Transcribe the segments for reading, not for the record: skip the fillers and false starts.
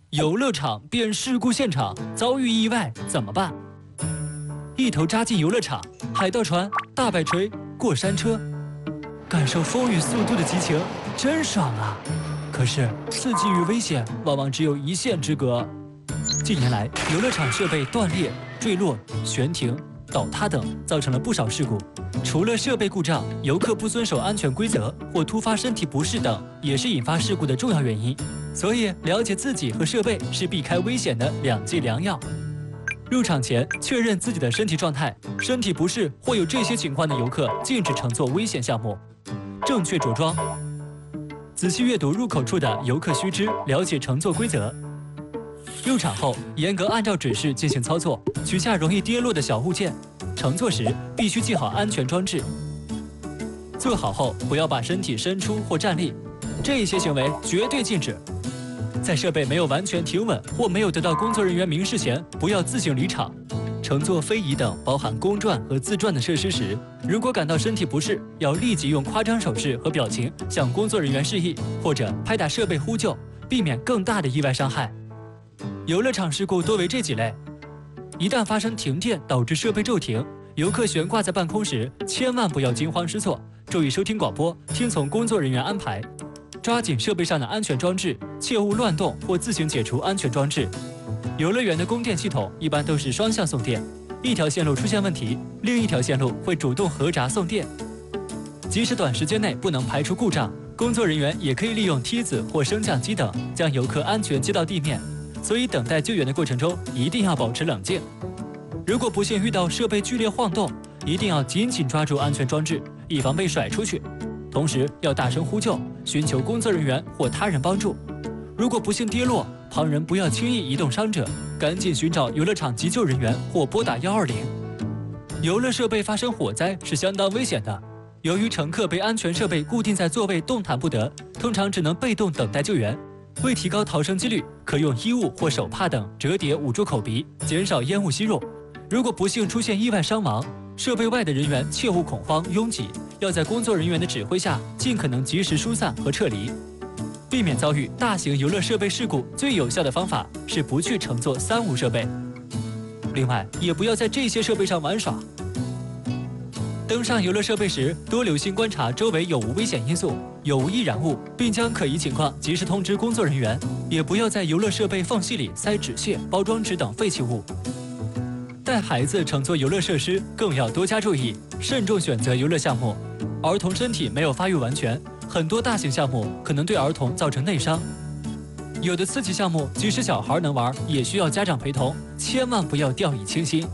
游乐场变事故现场，遭遇意外怎么办？一头扎进游乐场，海盗船、大摆锤、过山车，感受风与速度的激情，真爽啊！可是刺激与危险往往只有一线之隔。近年来，游乐场设备断裂、坠落、悬停、倒塌等，造成了不少事故。除了设备故障，游客不遵守安全规则或突发身体不适等，也是引发事故的重要原因。所以，了解自己和设备是避开危险的两剂良药。入场前确认自己的身体状态，身体不适或有这些情况的游客禁止乘坐危险项目。正确着装，仔细阅读入口处的游客须知，了解乘坐规则。入场后，严格按照指示进行操作，取下容易跌落的小物件。乘坐时必须系好安全装置。坐好后，不要把身体伸出或站立，这一些行为绝对禁止。在设备没有完全停稳或没有得到工作人员明示前，不要自行离场。乘坐非遗等包含公转和自转的设施时，如果感到身体不适，要立即用夸张手势和表情向工作人员示意，或者拍打设备呼救，避免更大的意外伤害。游乐场事故多为这几类：一旦发生停电导致设备骤停，游客悬挂在半空时，千万不要惊慌失措，注意收听广播，听从工作人员安排，抓紧设备上的安全装置，切勿乱动或自行解除安全装置。游乐园的供电系统一般都是双向送电，一条线路出现问题，另一条线路会主动合闸送电。即使短时间内不能排除故障，工作人员也可以利用梯子或升降机等将游客安全接到地面。所以等待救援的过程中一定要保持冷静。如果不幸遇到设备剧烈晃动，一定要紧紧抓住安全装置，以防被甩出去。同时要大声呼救，寻求工作人员或他人帮助。如果不幸跌落，旁人不要轻易移动伤者，赶紧寻找游乐场急救人员或拨打120。游乐设备发生火灾是相当危险的。由于乘客被安全设备固定在座位动弹不得，通常只能被动等待救援。为提高逃生几率，可用衣物或手帕等折叠捂住口鼻，减少烟雾吸入。如果不幸出现意外伤亡，设备外的人员切勿恐慌拥挤，要在工作人员的指挥下尽可能及时疏散和撤离。避免遭遇大型游乐设备事故，最有效的方法是不去乘坐3无设备。另外，也不要在这些设备上玩耍。登上游乐设备时，多留心观察周围有无危险因素，有无易燃物，并将可疑情况及时通知工作人员。也不要在游乐设备缝隙里塞纸屑、包装纸等废弃物。带孩子乘坐游乐设施更要多加注意，慎重选择游乐项目。儿童身体没有发育完全，很多大型项目可能对儿童造成内伤。有的刺激项目即使小孩能玩，也需要家长陪同，千万不要掉以轻心。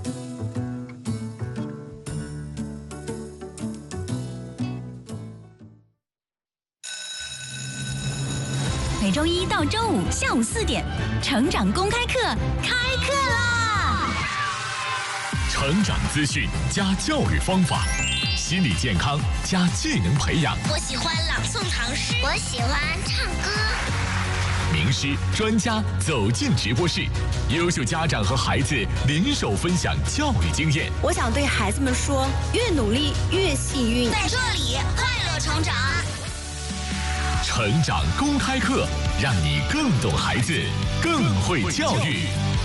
每周一到周五下午4点，成长公开课开课啦！ 成长资讯加教育方法，心理健康加技能培养。 我喜欢朗诵唐诗，我喜欢唱歌。 名师专家走进直播室，优秀家长和孩子联手分享教育经验。 我想对孩子们说，越努力越幸运。 在这里快乐成长。 成长公开课，让你更懂孩子，更会教育。